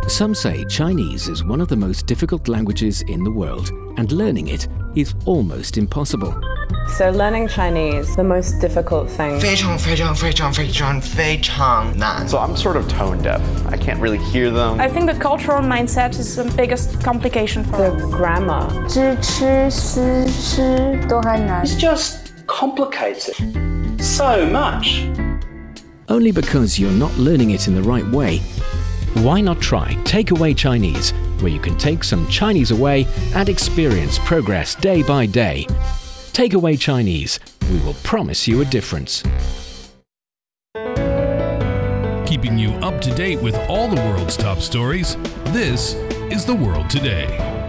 Some say Chinese is one of the most difficult languages in the world, and learning it is almost impossible. So learning Chinese, the most difficult thing. 非常非常非常非常非常难. So I'm sort of tone deaf. I can't really hear them. I think the cultural mindset is the biggest complication for The us. grammar. 知吃思诗都还难。 It's just complicated so much. Only because you're not learning it in the right way. Why not try Takeaway Chinese, where you can take some Chinese away and experience progress day by day. Takeaway Chinese, we will promise you a difference. Keeping you up to date with all the world's top stories, this is The World Today.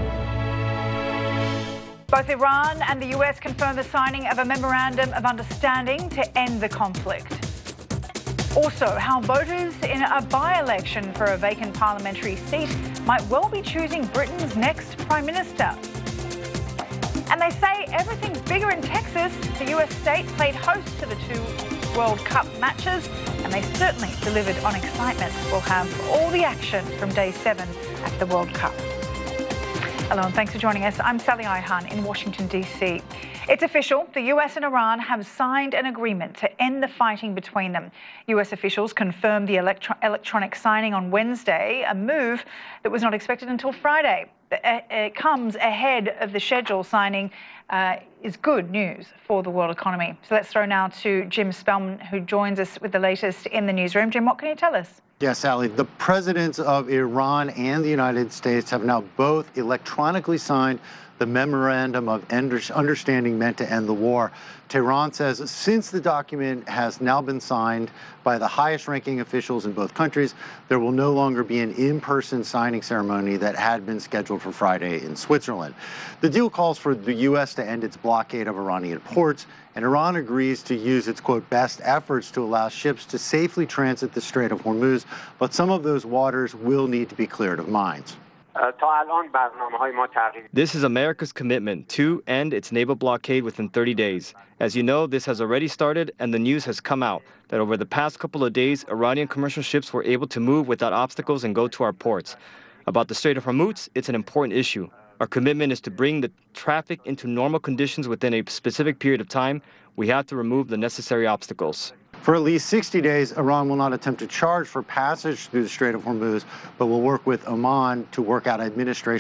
Both Iran and the US confirmed the signing of a memorandum of understanding to end the conflict. Also, how voters in a by-election for a vacant parliamentary seat might well be choosing Britain's next Prime Minister. And they say everything's bigger in Texas. The US state played host to the two World Cup matches, and they certainly delivered on excitement. We'll have all the action from Day 7 at the World Cup. Hello and thanks for joining us. I'm Sally Ihan in Washington, D.C. It's official. The US and Iran have signed an agreement to end the fighting between them. US officials confirmed the electronic signing on Wednesday, a move that was not expected until Friday. It comes ahead of the schedule. Signing is good news for the world economy. So let's throw now to Jim Spellman, who joins us with the latest in the newsroom. Jim, what can you tell us? Yes, Sally. The presidents of Iran and the United States have now both electronically signed the memorandum of understanding meant to end the war. Tehran says since the document has now been signed by the highest-ranking officials in both countries, there will no longer be an in-person signing ceremony that had been scheduled for Friday in Switzerland. The deal calls for the U.S. to end its blockade of Iranian ports, and Iran agrees to use its, quote, best efforts to allow ships to safely transit the Strait of Hormuz, but some of those waters will need to be cleared of mines. This is America's commitment to end its naval blockade within 30 days. As you know, this has already started, and the news has come out that over the past couple of days, Iranian commercial ships were able to move without obstacles and go to our ports. About the Strait of Hormuz, it's an important issue. Our commitment is to bring the traffic into normal conditions within a specific period of time. We have to remove the necessary obstacles. For at least 60 days, Iran will not attempt to charge for passage through the Strait of Hormuz, but will work with Oman to work out administration